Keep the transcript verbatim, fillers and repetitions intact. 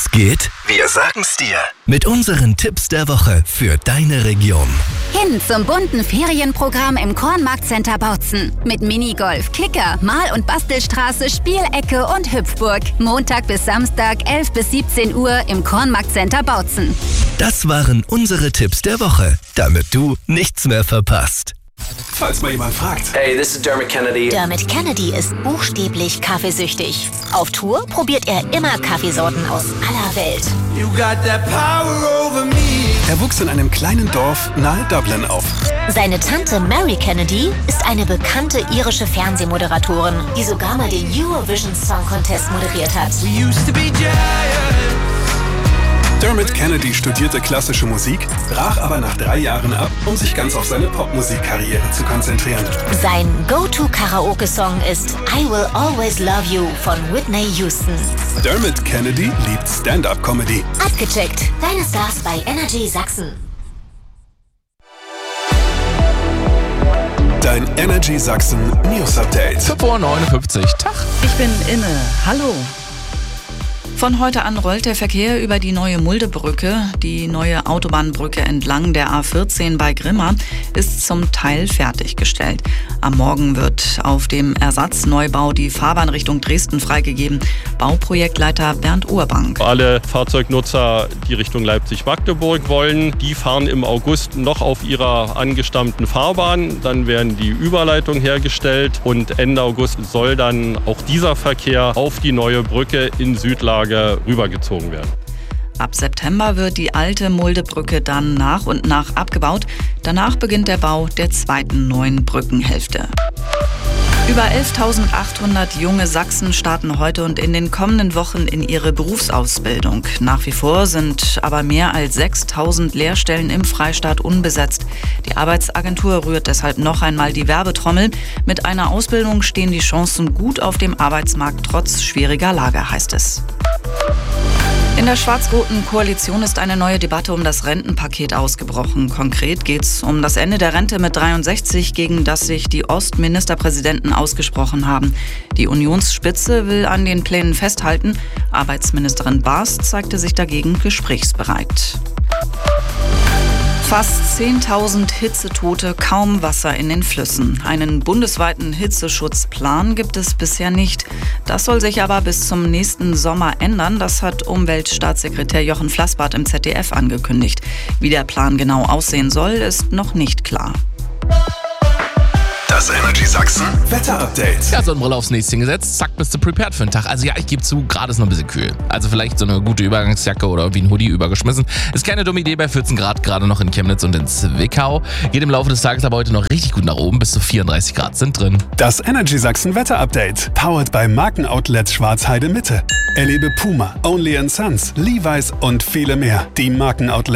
Was geht? Wir sagen's dir. Mit unseren Tipps der Woche für deine Region. Hin zum bunten Ferienprogramm im Kornmarktcenter Bautzen. Mit Minigolf, Kicker, Mal- und Bastelstraße, Spielecke und Hüpfburg. Montag bis Samstag, elf bis siebzehn Uhr im Kornmarktcenter Bautzen. Das waren unsere Tipps der Woche, damit du nichts mehr verpasst. Falls mal jemand fragt. Hey, this is Dermot Kennedy. Dermot Kennedy ist buchstäblich kaffeesüchtig. Auf Tour probiert er immer Kaffeesorten aus aller Welt. You got that power over me. Er wuchs in einem kleinen Dorf nahe Dublin auf. Seine Tante Mary Kennedy ist eine bekannte irische Fernsehmoderatorin, die sogar mal den Eurovision Song Contest moderiert hat. We used to be giants. Dermot Kennedy studierte klassische Musik, brach aber nach drei Jahren ab, um sich ganz auf seine Popmusikkarriere zu konzentrieren. Sein Go-To-Karaoke-Song ist I Will Always Love You von Whitney Houston. Dermot Kennedy liebt Stand-Up-Comedy. Abgecheckt. Deine Stars bei Energy Sachsen. Dein Energy Sachsen News Update. fünf Uhr neunundfünfzig. Tag. Ich bin Inne. Hallo. Von heute an rollt der Verkehr über die neue Muldebrücke. Die neue Autobahnbrücke entlang der A vierzehn bei Grimma ist zum Teil fertiggestellt. Am Morgen wird auf dem Ersatzneubau die Fahrbahn Richtung Dresden freigegeben. Bauprojektleiter Bernd Urbank. Alle Fahrzeugnutzer, die Richtung Leipzig-Magdeburg wollen, die fahren im August noch auf ihrer angestammten Fahrbahn. Dann werden die Überleitungen hergestellt und Ende August soll dann auch dieser Verkehr auf die neue Brücke in Südlage rübergezogen werden. Ab September wird die alte Muldebrücke dann nach und nach abgebaut. Danach beginnt der Bau der zweiten neuen Brückenhälfte. Über elftausendachthundert junge Sachsen starten heute und in den kommenden Wochen in ihre Berufsausbildung. Nach wie vor sind aber mehr als sechstausend Lehrstellen im Freistaat unbesetzt. Die Arbeitsagentur rührt deshalb noch einmal die Werbetrommel. Mit einer Ausbildung stehen die Chancen gut auf dem Arbeitsmarkt trotz schwieriger Lage, heißt es. In der schwarz-roten Koalition ist eine neue Debatte um das Rentenpaket ausgebrochen. Konkret geht es um das Ende der Rente mit dreiundsechzig, gegen das sich die Ostministerpräsidenten ausgesprochen haben. Die Unionsspitze will an den Plänen festhalten. Arbeitsministerin Baas zeigte sich dagegen gesprächsbereit. Fast zehntausend Hitzetote, kaum Wasser in den Flüssen. Einen bundesweiten Hitzeschutzplan gibt es bisher nicht. Das soll sich aber bis zum nächsten Sommer ändern. Das hat Umweltstaatssekretär Jochen Flassbart im Z D F angekündigt. Wie der Plan genau aussehen soll, ist noch nicht klar. Das Energy Sachsen Wetter-Update. Ja, Sonnenbrille aufs Näschen gesetzt, zack, bist du prepared für den Tag. Also ja, ich gebe zu, gerade ist noch ein bisschen kühl. Also vielleicht so eine gute Übergangsjacke oder irgendwie ein Hoodie übergeschmissen. Ist keine dumme Idee bei vierzehn Grad, gerade noch in Chemnitz und in Zwickau. Geht im Laufe des Tages aber heute noch richtig gut nach oben, bis zu vierunddreißig Grad sind drin. Das Energy Sachsen Wetter-Update. Powered by Markenoutlet Schwarzheide Mitte. Erlebe Puma, Only and Sons, Levi's und viele mehr. Die Markenoutlet